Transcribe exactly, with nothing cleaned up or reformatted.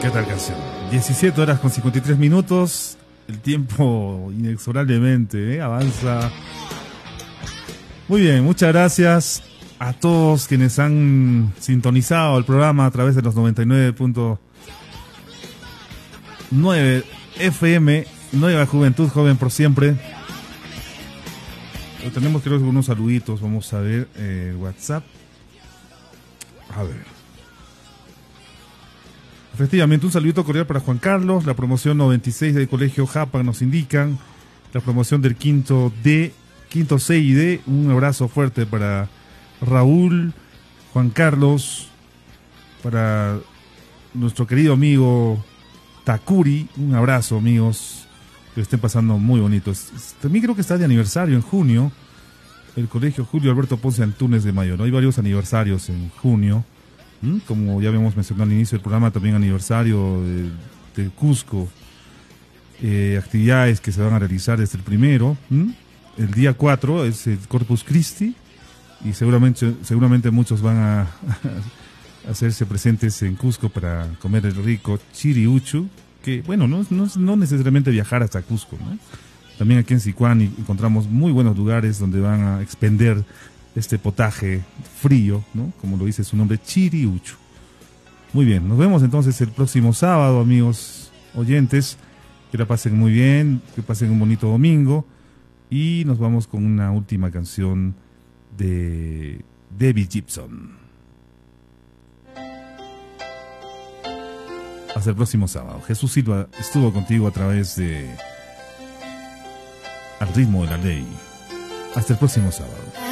¿Qué tal canción? diecisiete horas con cincuenta y tres minutos. El tiempo inexorablemente ¿eh? avanza. Muy bien, muchas gracias a todos quienes han sintonizado el programa a través de los noventa y nueve punto nueve F M. Nueva Juventud, joven por siempre. Pero tenemos creo que unos saluditos. Vamos a ver el eh, WhatsApp. A ver. Efectivamente, un saludito cordial para Juan Carlos, la promoción noventa y seis del Colegio Japan nos indican, la promoción del quinto D, quinto C y D, un abrazo fuerte para Raúl, Juan Carlos, para nuestro querido amigo Takuri, un abrazo amigos, que estén pasando muy bonitos. También creo que está de aniversario en junio, el Colegio Julio Alberto Ponce Antunes de Mayo, ¿no? Hay varios aniversarios en junio. Como ya habíamos mencionado al inicio del programa, también aniversario de, de Cusco, eh, actividades que se van a realizar desde el primero, ¿m? El día cuatro es el Corpus Christi y seguramente seguramente muchos van a, a hacerse presentes en Cusco para comer el rico chiriuchu, que bueno, no, no, no necesariamente viajar hasta Cusco, ¿no? También aquí en Sicuán encontramos muy buenos lugares donde van a expender este potaje frío, ¿no? Como lo dice su nombre, chiriuchu. Muy bien, nos vemos entonces el próximo sábado, amigos oyentes. Que la pasen muy bien, que pasen un bonito domingo. Y nos vamos con una última canción de Debbie Gibson. Hasta el próximo sábado. Jesús Silva estuvo contigo a través de Al ritmo de la ley. Hasta el próximo sábado.